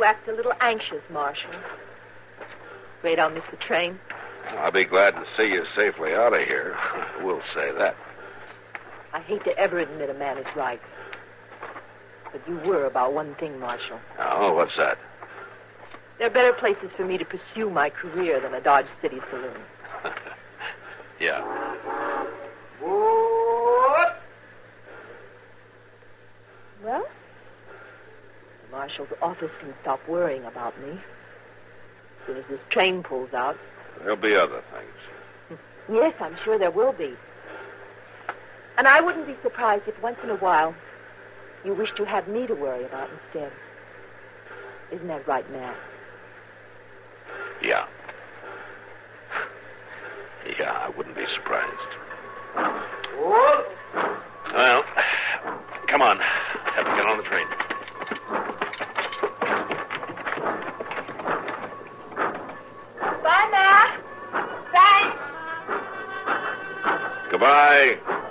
act a little anxious, Marshal. Afraid I'll miss the train. I'll be glad to see you safely out of here. We'll say that. I hate to ever admit a man is right. But you were about one thing, Marshal. Oh, what's that? There are better places for me to pursue my career than a Dodge City saloon. Yeah. Well, the Marshal's office can stop worrying about me. As soon as this train pulls out. There'll be other things. Yes, I'm sure there will be. And I wouldn't be surprised if once in a while you wish to have me to worry about instead. Isn't that right, Matt? Yeah. Yeah, I wouldn't be surprised. Well, come on. Have to get on the train. Bye, Matt. Thanks. Goodbye.